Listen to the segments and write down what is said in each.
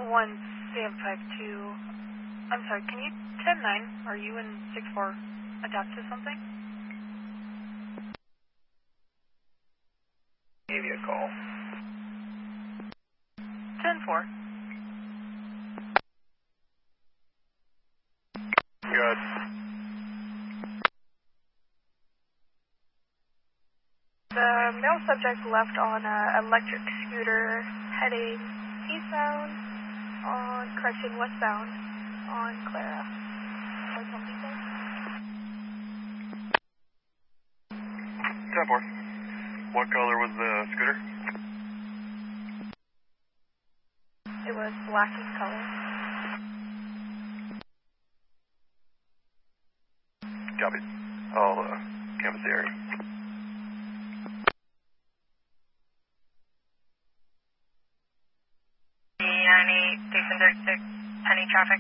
1 Sam52. I'm sorry, can you 10-9? Are you in 6-4 adapt to something? Give you a call. 10-4. Good. The male subject left on an electric scooter heading eastbound westbound on Clara. Or something there? 10-4. What color was the scooter? It was black in color. Copy. I'll canvass the area. Station 36, pending traffic.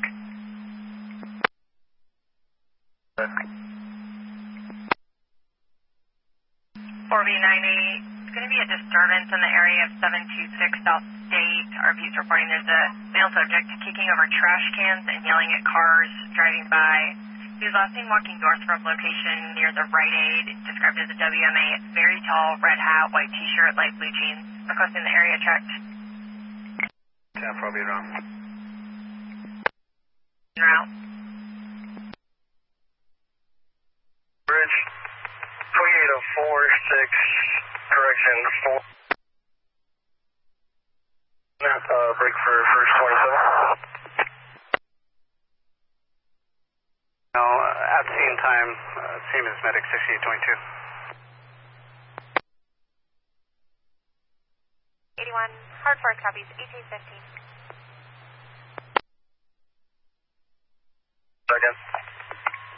It's going to be a disturbance in the area of 726 South State. Our view's reporting there's a male subject kicking over trash cans and yelling at cars driving by. He was last seen walking north from location near the Rite Aid, described as a WMA. Very tall, red hat, white t-shirt, light blue jeans. Requesting the area checked. 10-4, be around. Route. Bridge 28046, correction 4. Break for first 27. No, at scene time, same as medic 6822. 81, hard force copies, 1815. Second.